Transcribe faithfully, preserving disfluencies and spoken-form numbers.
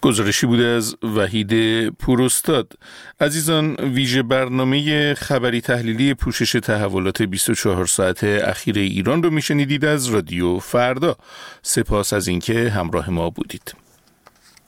گزارشی بوده از وحید پوراستاد. عزیزان، ویژه برنامه خبری تحلیلی پوشش تحولات بیست و چهار ساعت اخیر ایران رو میشنیدید از رادیو فردا. سپاس از اینکه همراه ما بودید.